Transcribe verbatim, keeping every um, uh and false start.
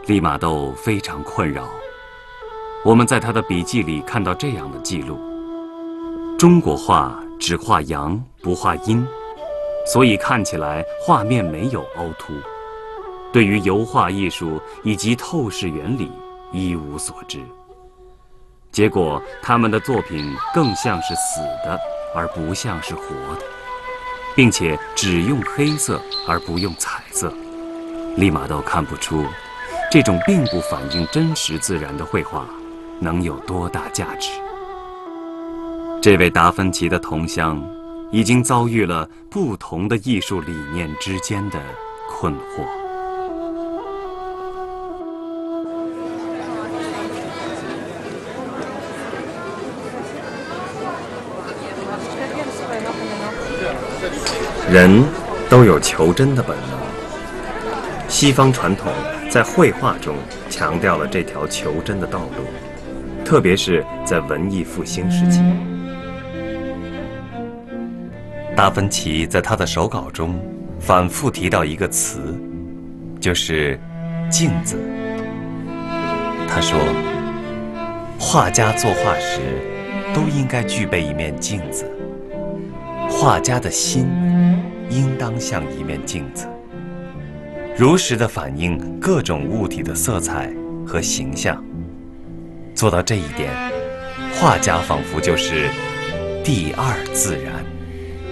利玛窦非常困扰。我们在他的笔记里看到这样的记录：中国画只画阳不画阴，所以看起来画面没有凹凸，对于油画艺术以及透视原理一无所知。结果他们的作品更像是死的，而不像是活的，并且只用黑色而不用彩色。利玛窦看不出这种并不反映真实自然的绘画能有多大价值。这位达芬奇的同乡已经遭遇了不同的艺术理念之间的困惑。人都有求真的本能。西方传统在绘画中强调了这条求真的道路，特别是在文艺复兴时期。达芬奇在他的手稿中反复提到一个词，就是镜子。他说，画家作画时都应该具备一面镜子，画家的心应当像一面镜子，如实地反映各种物体的色彩和形象。做到这一点，画家仿佛就是第二自然。